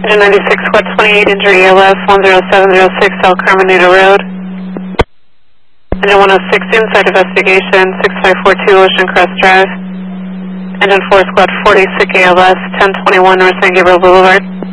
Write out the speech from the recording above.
Engine 96, squad 28, injury ELS 10706 El Carmenito Road. Engine 106, inside investigation, 6542 Ocean Crest Drive. Engine 4, squad 40, sick ALS, 1021 North San Gabriel Boulevard.